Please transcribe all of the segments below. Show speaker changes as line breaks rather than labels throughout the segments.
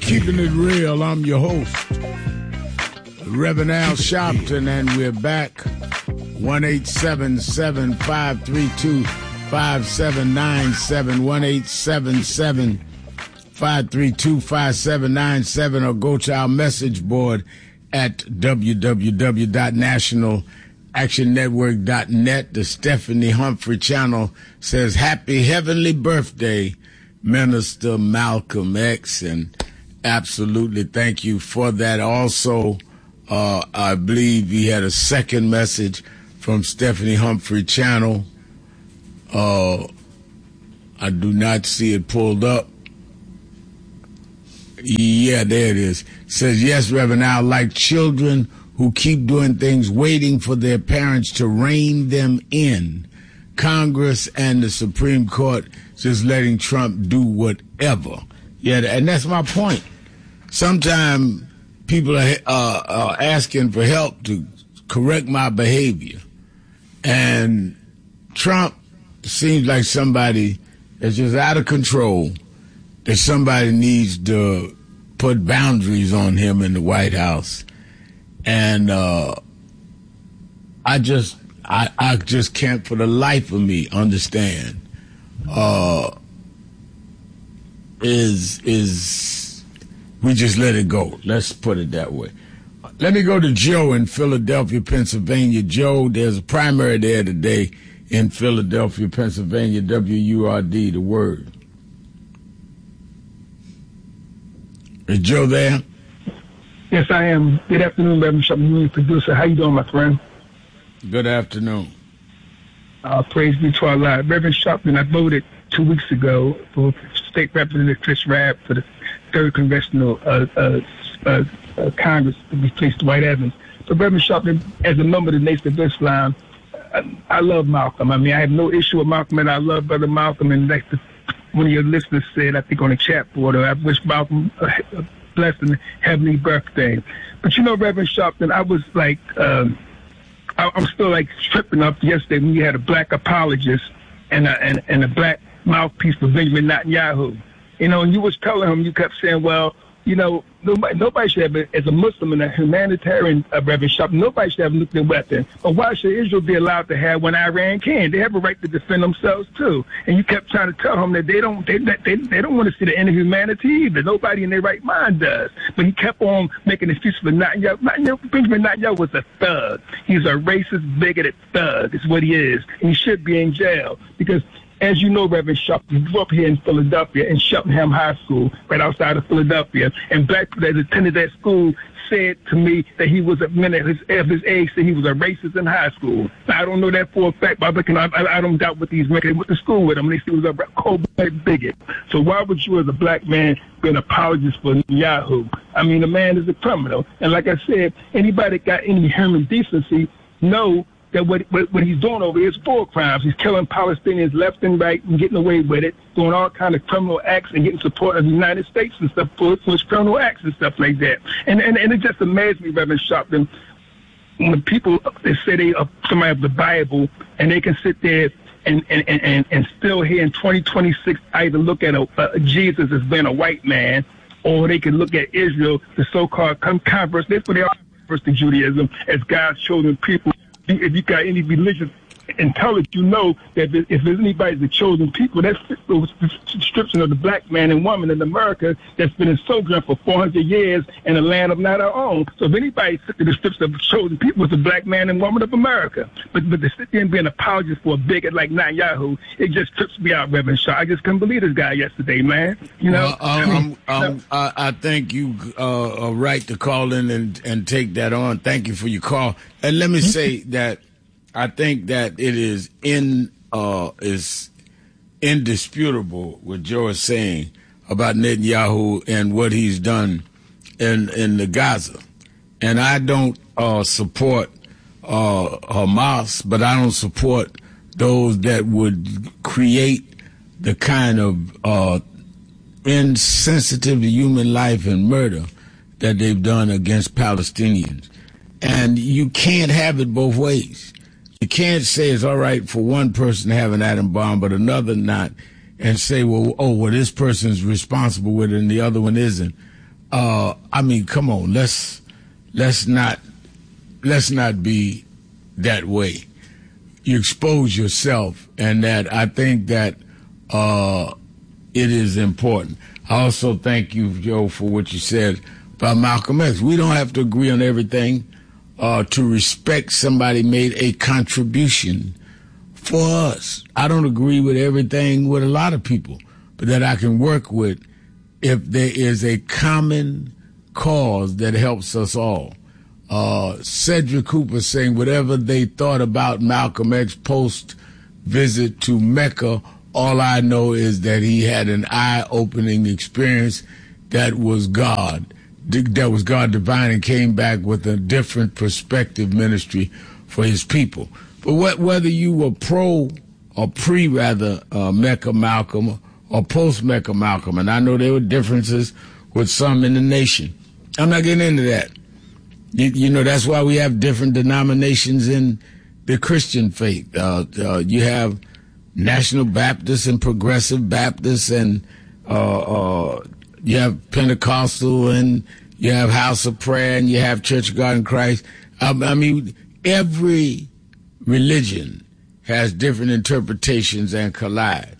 Keeping It Real. I'm your host, Reverend Al Sharpton, and we're back. 1-877-532-5797, 1-877-532-5797, or go to our message board at www.nationalactionnetwork.net. The Stephanie Humphrey channel says, Happy Heavenly Birthday, Minister Malcolm X, and absolutely thank you for that. Also, I believe he had a second message from Stephanie Humphrey channel. I do not see it pulled up. Yeah, there it is. It says, yes, Reverend Al, like children who keep doing things waiting for their parents to rein them in, Congress and the Supreme Court just letting Trump do whatever. Yeah, and that's my point. Sometimes people are asking for help to correct my behavior. And Trump seems like somebody that's just out of control, that somebody needs to put boundaries on him in the White House. And I just can't for the life of me understand is we just let it go. Let's put it that way. Let me go to Joe in Philadelphia, Pennsylvania. Joe, there's a primary there today in Philadelphia, Pennsylvania, WURD, the word. Is Joe there?
Yes, I am. Good afternoon, Reverend Sharpton, producer. How you doing, my friend?
Good afternoon.
Praise be to Allah. Reverend Sharpton, I voted 2 weeks ago for State Representative Chris Rabb for the 3rd Congressional Congress to replace Dwight Evans. But Reverend Sharpton, as a member of the Nation of Islam, I love Malcolm. I mean, I have no issue with Malcolm, and I love Brother Malcolm. And like one of your listeners said, I think on the chat board, I wish Malcolm a blessed and heavenly birthday. But you know, Reverend Sharpton, I was like, I'm still like tripping up yesterday when you had a black apologist and a black mouthpiece for Benjamin Netanyahu. You know, and you was telling him, you kept saying, well, you know, nobody should have, as a Muslim and a humanitarian, Reverend Sharpton, nobody should have a nuclear weapon. But why should Israel be allowed to have when Iran can? They have a right to defend themselves too. And you kept trying to tell them that they don't want to see the end of humanity either. Nobody in their right mind does. But he kept on making excuses for Netanyahu. Benjamin Netanyahu was a thug. He's a racist, bigoted thug. Is what he is, and he should be in jail because. As you know, Reverend Sharpton, you grew up here in Philadelphia, in Cheltenham High School, right outside of Philadelphia. And black people that attended that school said to me that he was, of his age, that he was a racist in high school. Now, I don't know that for a fact, but I don't doubt what these men, they went to school with him, and they said he was a cold-blooded bigot. So why would you, as a black man, be an apologist for Netanyahu? I mean, the man is a criminal. And like I said, anybody that got any human decency know that what he's doing over here is war crimes. He's killing Palestinians left and right and getting away with it, doing all kind of criminal acts and getting support of the United States and stuff for his criminal acts and stuff like that. And it just amazed me, Reverend Sharpton, when people they say they are somebody of the Bible and they can sit there and still here in 2026 either look at Jesus as being a white man, or they can look at Israel, the so-called converts. That's what they are, converts to Judaism, as God's chosen people. If you got any religious intelligence, you know that if there's anybody the chosen people, that's the description of the black man and woman in America that's been in sojourn for 400 years in a land of not our own. So if anybody took the description of the chosen people, it's the black man and woman of America. But to sit there and be an apologist for a bigot like Netanyahu, it just trips me out, Reverend Shaw. I just couldn't believe this guy yesterday, man. You know,
I think you are right to call in and take that on. Thank you for your call. And let me say that I think that it is indisputable what Joe is saying about Netanyahu and what he's done in the Gaza. And I don't support Hamas, but I don't support those that would create the kind of insensitive to human life and murder that they've done against Palestinians. And you can't have it both ways. You can't say it's all right for one person to have an atom bomb, but another not, and say, well, this person's responsible with it and the other one isn't. I mean, come on, let's not be that way. You expose yourself, and that I think that it is important. I also thank you, Joe, for what you said about Malcolm X. We don't have to agree on everything to respect somebody made a contribution for us. I don't agree with everything with a lot of people, but that I can work with if there is a common cause that helps us all. Cedric Cooper saying whatever they thought about Malcolm X post visit to Mecca, all I know is that he had an eye-opening experience that was God divine, and came back with a different perspective ministry for his people. But whether you were pro or Mecca Malcolm or post-Mecca Malcolm, and I know there were differences with some in the nation. I'm not getting into that. You know, that's why we have different denominations in the Christian faith. You have National Baptists and Progressive Baptists, and you have Pentecostal, and you have House of Prayer, and you have Church of God in Christ. I mean, every religion has different interpretations and collide.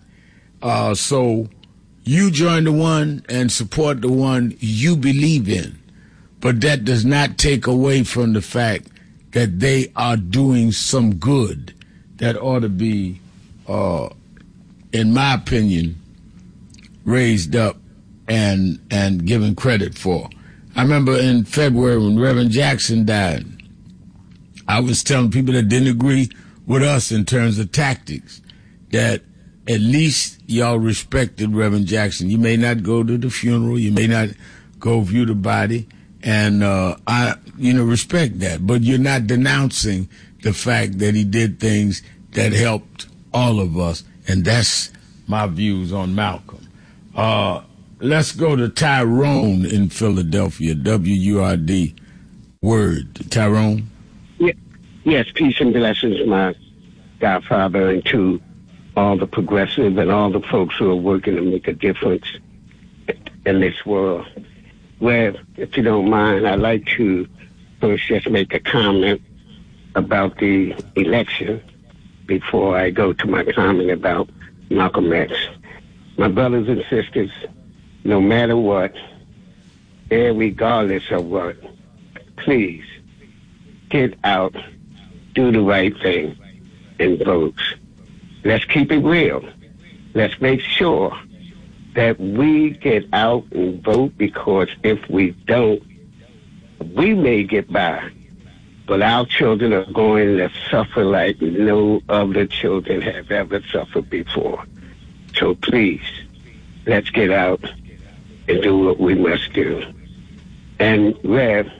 So you join the one and support the one you believe in. But that does not take away from the fact that they are doing some good that ought to be, in my opinion, raised up and given credit for. I remember in February when Reverend Jackson died, I was telling people that didn't agree with us in terms of tactics that at least y'all respected Reverend Jackson. You may not go to the funeral, you may not go view the body, and I respect that. But you're not denouncing the fact that he did things that helped all of us, and that's my views on Malcolm. Let's go to Tyrone in Philadelphia, WURD Word. Tyrone?
Yes, peace and blessings, my godfather, and to all the progressive and all the folks who are working to make a difference in this world. Well, if you don't mind, I'd like to first just make a comment about the election before I go to my comment about Malcolm X. My brothers and sisters, no matter what, regardless of what, please get out, do the right thing, and vote. Let's keep it real. Let's make sure that we get out and vote, because if we don't, we may get by, but our children are going to suffer like no other children have ever suffered before. So please, let's get out and do what we must do. And Rev,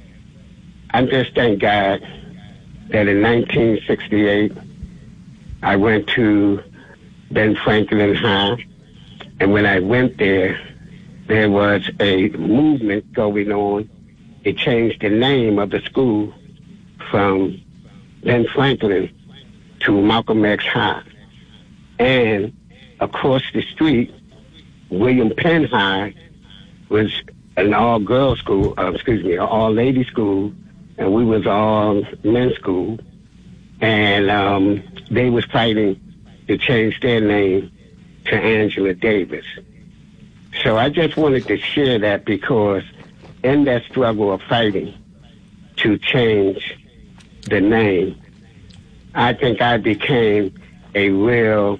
I just thank God that in 1968, I went to Ben Franklin High, and when I went there, there was a movement going on. It changed the name of the school from Ben Franklin to Malcolm X High. And across the street, William Penn High was an all-girls school, an all-lady school, and we was all-men's school. And they was fighting to change their name to Angela Davis. So I just wanted to share that, because in that struggle of fighting to change the name, I think I became a real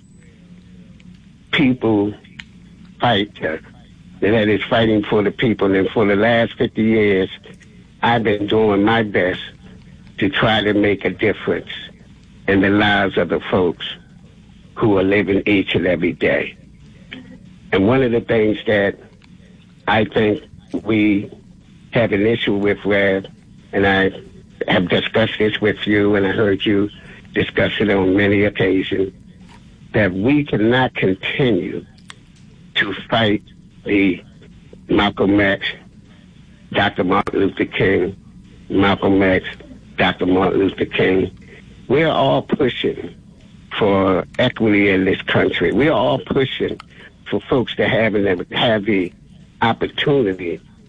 people fighter that is fighting for the people. And for the last 50 years, I've been doing my best to try to make a difference in the lives of the folks who are living each and every day. And one of the things that I think we have an issue with, Rev, and I have discussed this with you, and I heard you discuss it on many occasions, that we cannot continue to fight the Malcolm X, Dr. Martin Luther King, Malcolm X, Dr. Martin Luther King. We're all pushing for equity in this country. We're all pushing for folks to have the opportunity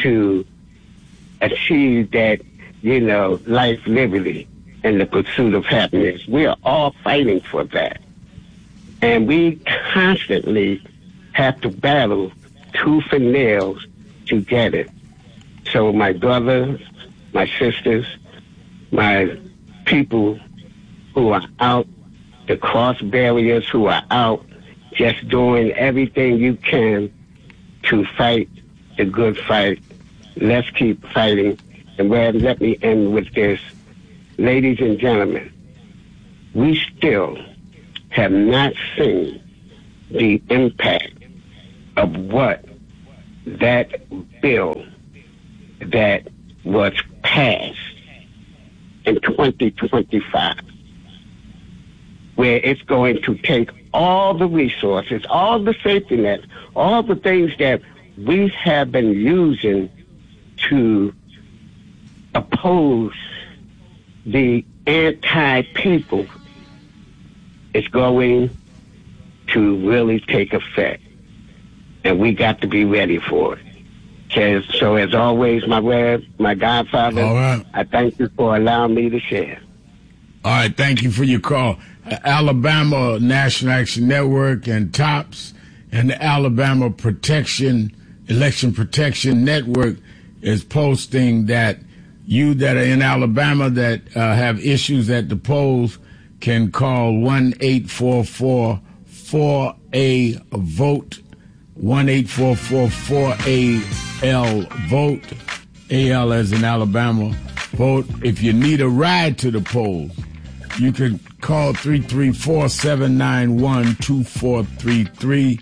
to achieve that, life, liberty, and the pursuit of happiness. We are all fighting for that. And we constantly have to battle tooth and nails to get it. So my brothers, my sisters, my people who are out to cross barriers, who are out just doing everything you can to fight the good fight. Let's keep fighting. And let me end with this. Ladies and gentlemen, we still have not seen the impact of what that bill that was passed in 2025, where it's going to take all the resources, all the safety nets, all the things that we have been using to oppose the anti-people, is going to really take effect. And we got to be ready for it. So as always, my godfather,
all right.
I thank you for allowing me to share.
All right, thank you for your call. Alabama National Action Network and TOPS and the Alabama Election Protection Network is posting that you that are in Alabama that have issues at the polls can call 1-844-4A-VOTE, 1-844-4AL-VOTE, AL as in Alabama, vote. If you need a ride to the polls, you can call 334-791-2433,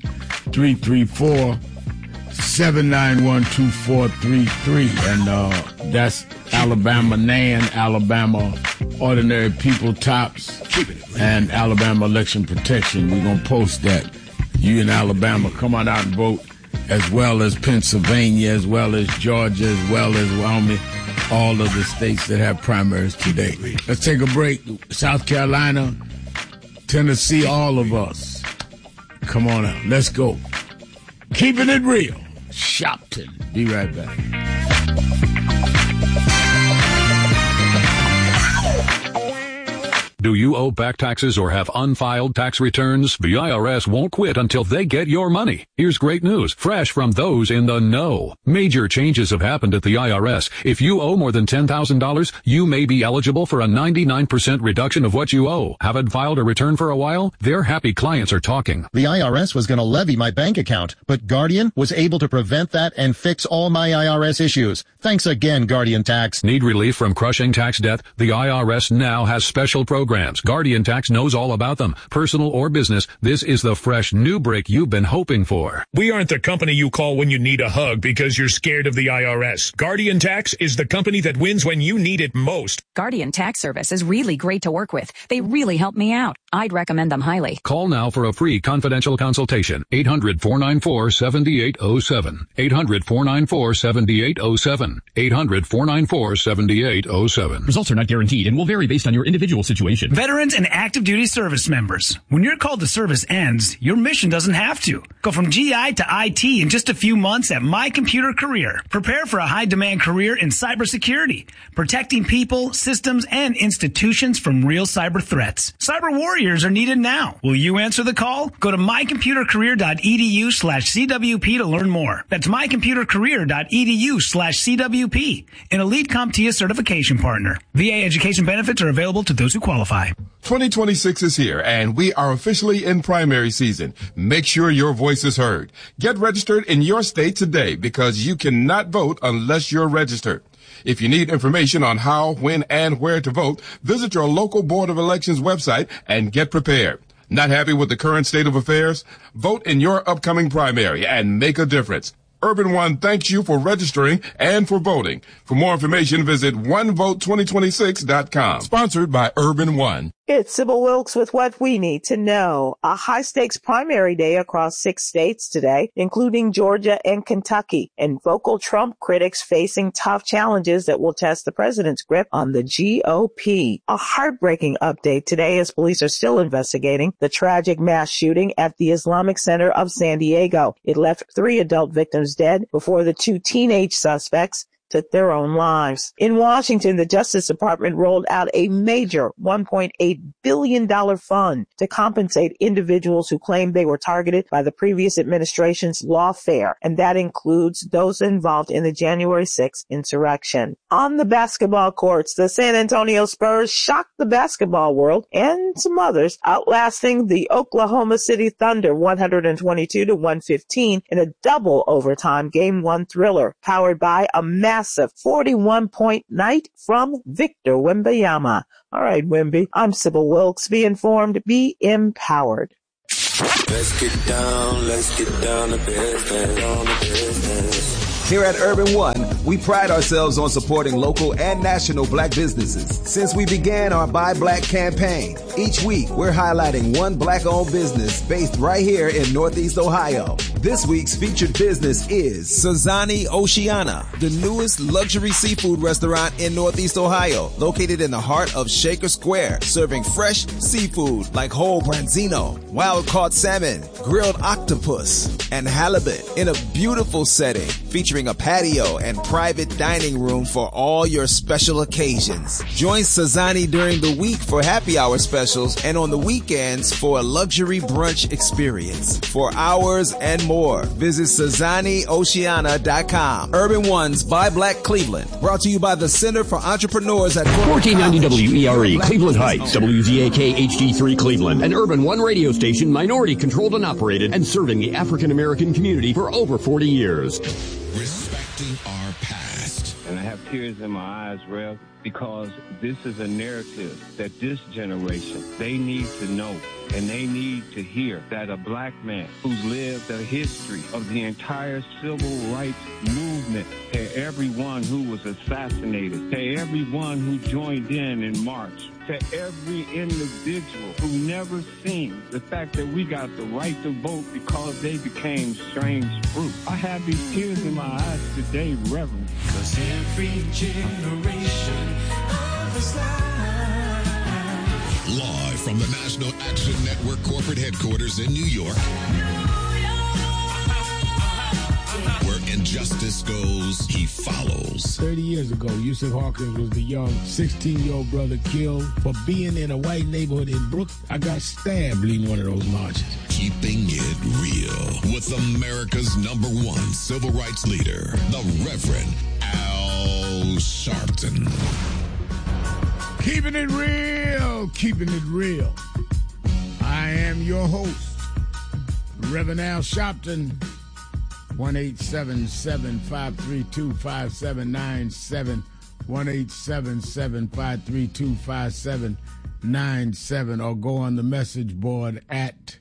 334-791-2433, and that's Alabama NAN, Alabama Ordinary People TOPS, and Alabama Election Protection. We're going to post that. You in Alabama, come on out and vote, as well as Pennsylvania, as well as Georgia, as well as Wyoming, all of the states that have primaries today. Let's take a break. South Carolina, Tennessee, all of us. Come on out. Let's go. Keeping it real. Shopton. Be right back.
Do you owe back taxes or have unfiled tax returns? The IRS won't quit until they get your money. Here's great news, fresh from those in the know. Major changes have happened at the IRS. If you owe more than $10,000, you may be eligible for a 99% reduction of what you owe. Haven't filed a return for a while? Their happy clients are talking.
The IRS was going to levy my bank account, but Guardian was able to prevent that and fix all my IRS issues. Thanks again, Guardian Tax.
Need relief from crushing tax debt? The IRS now has special programs. Guardian Tax knows all about them. Personal or business, this is the fresh new break you've been hoping for.
We aren't the company you call when you need a hug because you're scared of the IRS. Guardian Tax is the company that wins when you need it most.
Guardian Tax Service is really great to work with. They really help me out. I'd recommend them highly.
Call now for a free confidential consultation. 800-494-7807. 800-494-7807. 800-494-7807.
Results are not guaranteed and will vary based on your individual situation.
Veterans and active duty service members. When your call to service ends, your mission doesn't have to. Go from GI to IT in just a few months at My Computer Career. Prepare for a high-demand career in cybersecurity, protecting people, systems, and institutions from real cyber threats. Cyber warriors are needed now. Will you answer the call? Go to mycomputercareer.edu/CWP to learn more. That's mycomputercareer.edu/CWP, an elite CompTIA certification partner. VA education benefits are available to those who qualify.
2026 is here, and we are officially in primary season. Make sure your voice is heard. Get registered in your state today because you cannot vote unless you're registered. If you need information on how, when, and where to vote, visit your local Board of Elections website and get prepared. Not happy with the current state of affairs? Vote in your upcoming primary and make a difference. Urban One thanks you for registering and for voting. For more information, visit onevote2026.com. Sponsored by Urban One.
It's Sybil Wilkes with what we need to know. A high-stakes primary day across 6 states today, including Georgia and Kentucky, and vocal Trump critics facing tough challenges that will test the president's grip on the GOP. A heartbreaking update today as police are still investigating the tragic mass shooting at the Islamic Center of San Diego. It left 3 adult victims dead before the 2 teenage suspects took their own lives. In Washington, the Justice Department rolled out a major $1.8 billion fund to compensate individuals who claimed they were targeted by the previous administration's lawfare, and that includes those involved in the January 6th insurrection. On the basketball courts, the San Antonio Spurs shocked the basketball world and some others, outlasting the Oklahoma City Thunder 122-115 in a double overtime Game 1 thriller, powered by a massive 41-point night from Victor Wembanyama. All right, Wemby. I'm Sybil Wilkes. Be informed, be empowered.
Let's get down to business.
Here at Urban One, we pride ourselves on supporting local and national black businesses. Since we began our Buy Black campaign, each week we're highlighting one black-owned business based right here in Northeast Ohio. This week's featured business is Sazani Oceana, the newest luxury seafood restaurant in Northeast Ohio, located in the heart of Shaker Square, serving fresh seafood like whole branzino, wild-caught salmon, grilled octopus, and halibut in a beautiful setting, featuring a patio and private dining room for all your special occasions. Join Sazani during the week for happy hour specials and on the weekends for a luxury brunch experience. For hours and more, visit SazaniOceana.com. Urban One's Buy Black Cleveland, brought to you by the Center for Entrepreneurs at
1490 WERE, Cleveland Heights, WZAK HD3 Cleveland, an Urban One radio station, minority controlled and operated, and serving the African American community for over 40 years.
Respecting our past.
And I have tears in my eyes, Rev, because this is a narrative that this generation, they need to know and they need to hear that a black man who's lived a history of the entire civil rights movement, to everyone who was assassinated, to everyone who joined in March, to every individual who never seen the fact that we got the right to vote because they became strange fruit. I have these tears in my eyes today, Reverend.
'Cause every generation of Islam.
Live from the National Action Network corporate headquarters in New York, where injustice goes, he follows.
30 years ago, Yusuf Hawkins was the young 16-year-old brother killed for being in a white neighborhood in Brooklyn. I got stabbed leading one of those marches.
Keeping it real with America's #1 civil rights leader, the Reverend Al Sharpton.
Keeping it real, keeping it real. I am your host, Reverend Al Sharpton. 1-877-532-5797, 1-877-532-5797, or go on the message board at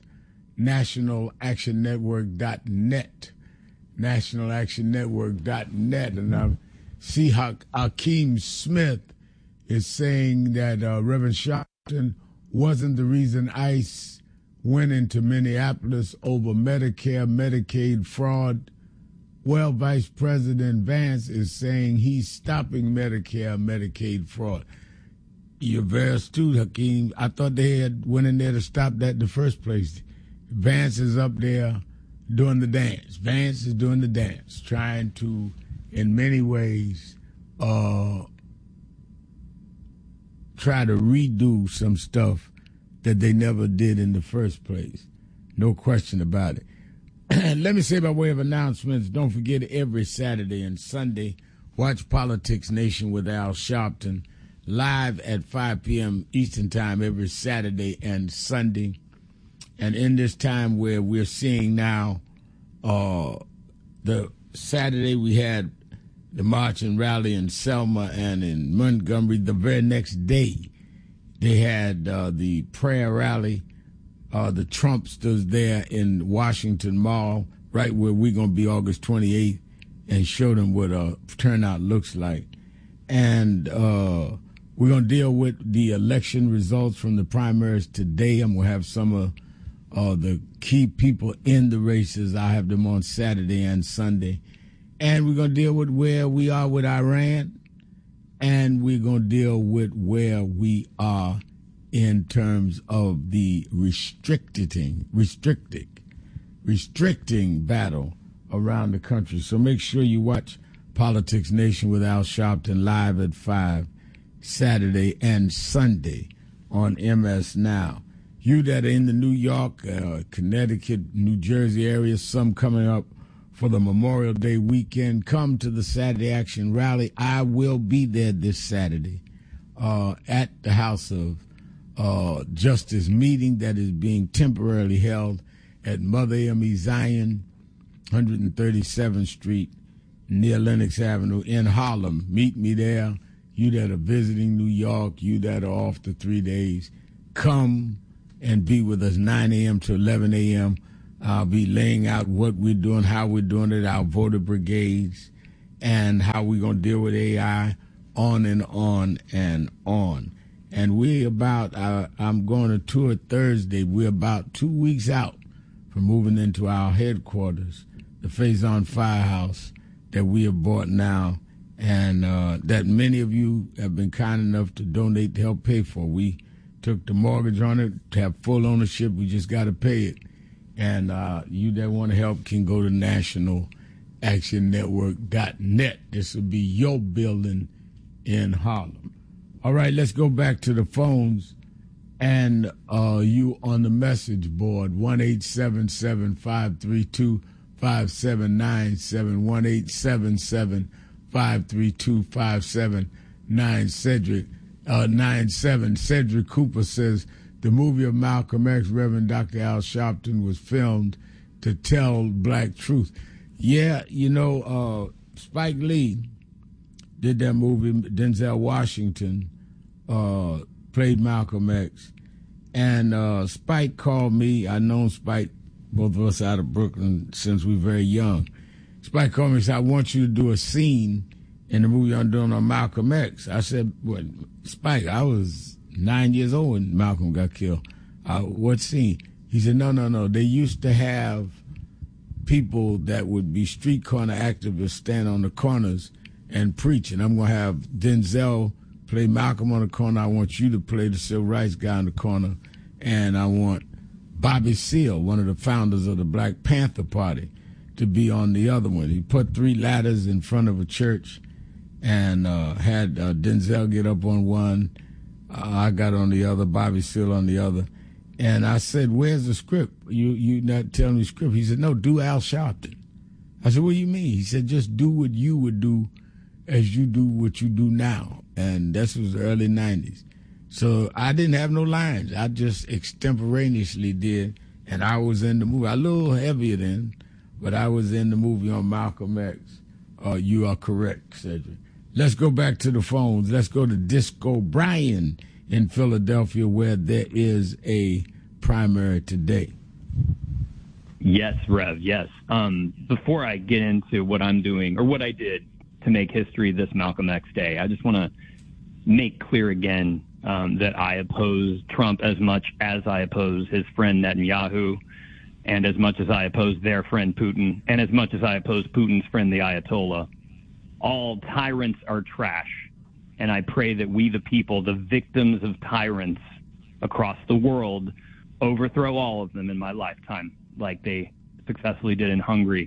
nationalactionnetwork.net, nationalactionnetwork.net. And I see how Akeem Smith is saying that Reverend Sharpton wasn't the reason ICE went into Minneapolis over Medicare, Medicaid fraud. Well, Vice President Vance is saying he's stopping Medicare, Medicaid fraud. You're very astute, Hakeem. I thought they had went in there to stop that in the first place. Vance is up there doing the dance. Vance is doing the dance, trying to, in many ways, try to redo some stuff that they never did in the first place. No question about it. Let me say by way of announcements, don't forget every Saturday and Sunday, watch Politics Nation with Al Sharpton, live at 5 p.m. Eastern Time every Saturday and Sunday. And in this time where we're seeing now, the Saturday we had the march and rally in Selma and in Montgomery. The very next day, they had the prayer rally, the Trumpsters there in Washington Mall, right where we're going to be August 28th, and show them what a turnout looks like. And We're going to deal with the election results from the primaries today. I'm going to have some of the key people in the races. I have them on Saturday and Sunday. And we're going to deal with where we are with Iran. And we're going to deal with where we are in terms of the restricting battle around the country. So make sure you watch Politics Nation with Al Sharpton live at 5 Saturday and Sunday on MS Now. You that are in the New York, Connecticut, New Jersey area, some coming up for the Memorial Day weekend, come to the Saturday Action Rally. I will be there this Saturday at the House of Justice meeting that is being temporarily held at Mother M.E. Zion, 137th Street, near Lenox Avenue in Harlem. Meet me there. You that are visiting New York, you that are off the 3 days, come and be with us 9 a.m. to 11 a.m. I'll be laying out what we're doing, how we're doing it, our voter brigades, and how we're going to deal with AI, on and on and on. And we're about, I'm going to tour Thursday. We're about 2 weeks out from moving into our headquarters, the Faison Firehouse that we have bought now, and that many of you have been kind enough to donate to help pay for. We took the mortgage on it to have full ownership. We just got to pay it. And you that want to help can go to nationalactionnetwork.net. This will be your building in Harlem. All right, let's go back to the phones. And you on the message board, 1-877-532-5797, 1-877-532-5797. 97. Cedric Cooper says the movie of Malcolm X, Reverend Dr. Al Sharpton, was filmed to tell black truth. Yeah, you know, Spike Lee did that movie. Denzel Washington played Malcolm X. And Spike called me. I known Spike, both of us out of Brooklyn, since we were very young. Spike called me and said, I want you to do a scene in the movie I'm doing on Malcolm X. I said, what, Spike, I was 9 years old when Malcolm got killed. What scene? He said, no. They used to have people that would be street corner activists stand on the corners and preach. And I'm going to have Denzel play Malcolm on the corner. I want you to play the civil rights guy on the corner. And I want Bobby Seale, one of the founders of the Black Panther Party, to be on the other one. He put 3 ladders in front of a church and had Denzel get up on one. I got on the other, Bobby Seale on the other. And I said, where's the script? You not telling me the script? He said, no, do Al Sharpton. I said, what do you mean? He said, just do what you would do as you do what you do now. And this was the early 90s. So I didn't have no lines. I just extemporaneously did, and I was in the movie. A little heavier then, but I was in the movie on Malcolm X. You are correct, Cedric. Let's go back to the phones. Let's go to Disco Brian in Philadelphia, where there is a primary today.
Yes, Rev, yes. Before I get into what I'm doing, or what I did to make history this Malcolm X Day, I just want to make clear again that I oppose Trump as much as I oppose his friend Netanyahu, and as much as I oppose their friend Putin, and as much as I oppose Putin's friend the Ayatollah. All tyrants are trash, and I pray that we, the people, the victims of tyrants across the world, overthrow all of them in my lifetime, like they successfully did in Hungary.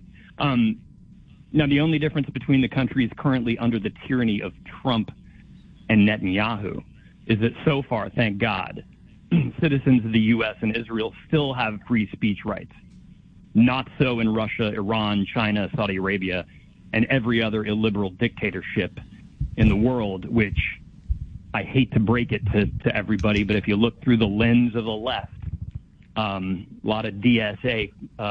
Now, the only difference between the countries currently under the tyranny of Trump and Netanyahu is that so far, thank God, citizens of the U.S. and Israel still have free speech rights. Not so in Russia, Iran, China, Saudi Arabia, and every other illiberal dictatorship in the world, which I hate to break it to everybody, but if you look through the lens of the left, a lot of DSA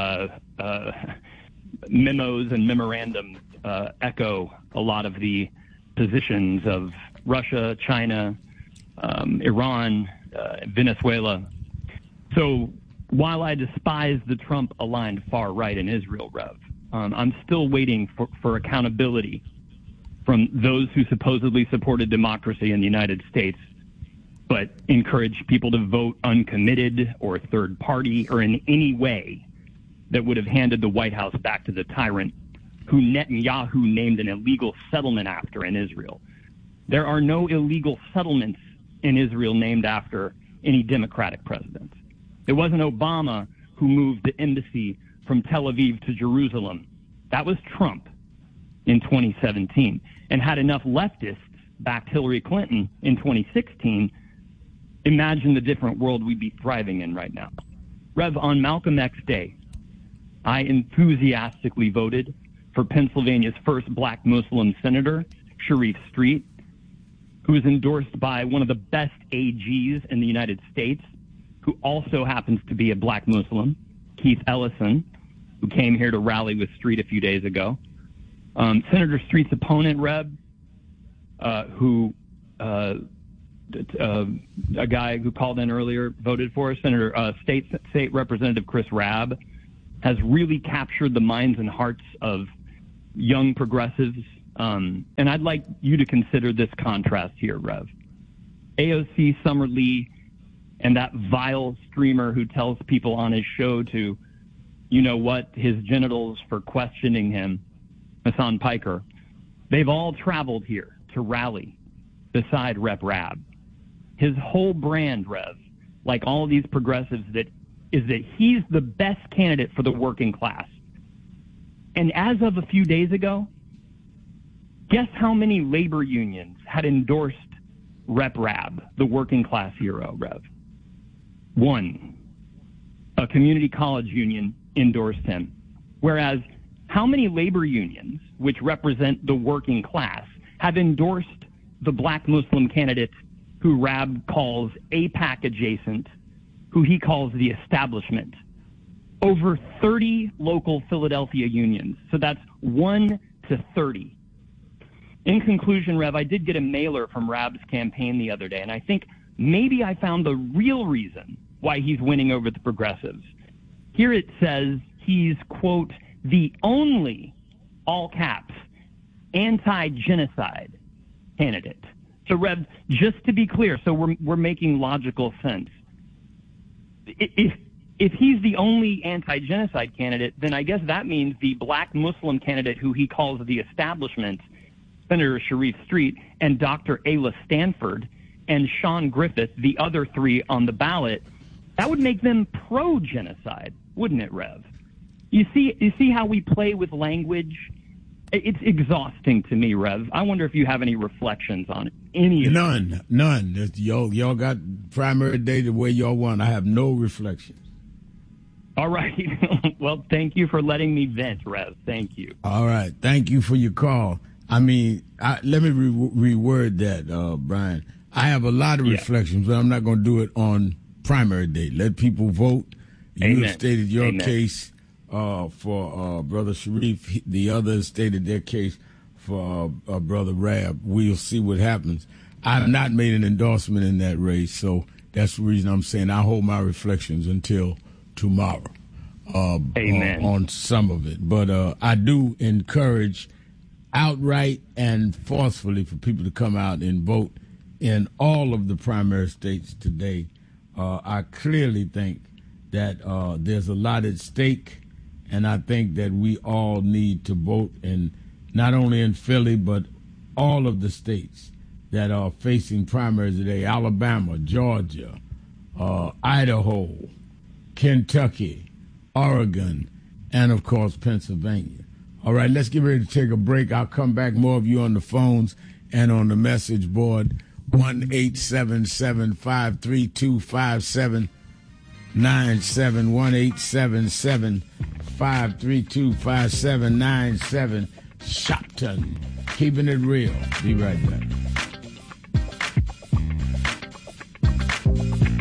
memos and memorandum echo a lot of the positions of Russia, China, Iran, Venezuela. So while I despise the Trump-aligned far right in Israel, Rev, I'm still waiting for accountability from those who supposedly supported democracy in the United States, but encouraged people to vote uncommitted or third party or in any way that would have handed the White House back to the tyrant who Netanyahu named an illegal settlement after in Israel. There are no illegal settlements in Israel named after any Democratic president. It wasn't Obama who moved the embassy from Tel Aviv to Jerusalem. That was Trump in 2017. And had enough leftists backed Hillary Clinton in 2016, imagine the different world we'd be thriving in right now. Rev, on Malcolm X Day, I enthusiastically voted for Pennsylvania's first black Muslim senator, Sharif Street, who is endorsed by one of the best AGs in the United States, who also happens to be a black Muslim, Keith Ellison, who came here to rally with Street a few days ago. Senator Street's opponent, Reb, a guy who called in earlier, voted for us, State Representative Chris Rabb, has really captured the minds and hearts of young progressives. And I'd like you to consider this contrast here, Rev. AOC Summer Lee and that vile streamer who tells people on his show to, you know what, his genitals for questioning him, Hassan Piker, they've all traveled here to rally beside Rep. Rabb. His whole brand, Rev, like all these progressives, is that he's the best candidate for the working class. And as of a few days ago, guess how many labor unions had endorsed Rep. Rabb, the working class hero, Rev? One. A community college union endorsed him. Whereas, how many labor unions, which represent the working class, have endorsed the black Muslim candidate who Rabb calls AIPAC adjacent, who he calls the establishment? Over 30 local Philadelphia unions. So that's 1 to 30. In conclusion, Rev, I did get a mailer from Rabb's campaign the other day, and I think maybe I found the real reason why he's winning over the progressives. Here it says he's, quote, the only, all caps, anti-genocide candidate. So, Rev, just to be clear, so we're making logical sense. If he's the only anti-genocide candidate, then I guess that means the black Muslim candidate who he calls the establishment, Senator Sharif Street, and Dr. Ayla Stanford, and Sean Griffith, the other three on the ballot, that would make them pro-genocide, wouldn't it, Rev? You see how we play with language? It's exhausting to me, Rev. I wonder if you have any reflections on any of it.
None. Y'all got primary day the way y'all want. I have no reflections.
All right. Well, thank you for letting me vent, Rev. Thank you.
All right. Thank you for your call. I mean, let me reword that, Brian. I have a lot of reflections, but I'm not going to do it on primary day. Let people vote.
Amen.
You have stated your
Amen.
case for Brother Sharif. The others stated their case for Brother Rabb. We'll see what happens. I have not made an endorsement in that race, so that's the reason I'm saying I hold my reflections until tomorrow.
Amen.
On some of it. But I do encourage outright and forcefully for people to come out and vote in all of the primary states today. I clearly think that there's a lot at stake, and I think that we all need to vote, and not only in Philly, but all of the states that are facing primaries today: Alabama, Georgia, Idaho, Kentucky, Oregon, and, of course, Pennsylvania. All right, let's get ready to take a break. I'll come back, more of you on the phones and on the message board. 1-877-532-5797, 1-877-532-5797. Shopton, keeping it real. Be right back.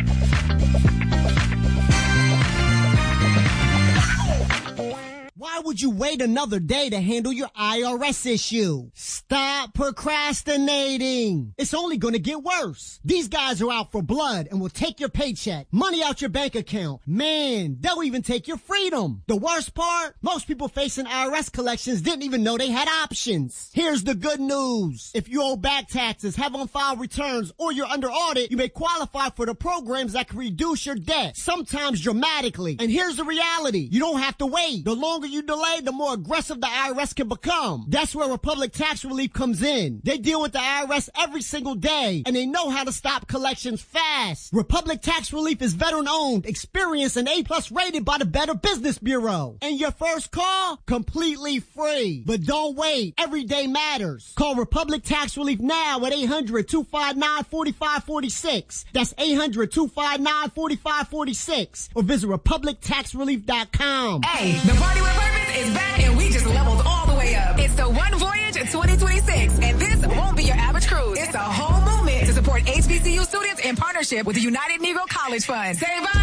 Why would would you wait another day to handle your IRS issue? Stop procrastinating. It's only going to get worse. These guys are out for blood and will take your paycheck, money out your bank account. Man, they'll even take your freedom. The worst part? Most people facing IRS collections didn't even know they had options. Here's the good news. If you owe back taxes, have on-file returns, or you're under audit, you may qualify for the programs that can reduce your debt, sometimes dramatically. And here's the reality. You don't have to wait. The longer you delay, the more aggressive the IRS can become. That's where Republic Tax Relief comes in. They deal with the IRS every single day, and they know how to stop collections fast. Republic Tax Relief is veteran-owned, experienced, and A+ rated by the Better Business Bureau. And your first call? Completely free. But don't wait. Every day matters. Call Republic Tax Relief now at 800-259-4546. That's 800-259-4546. Or visit RepublicTaxRelief.com.
Hey, the Party with Purpose is back and we just leveled all the way up. It's the One Voyage 2026, and this won't be your average cruise. It's a whole movement to support HBCU students in partnership with the United Negro College Fund. Say bye.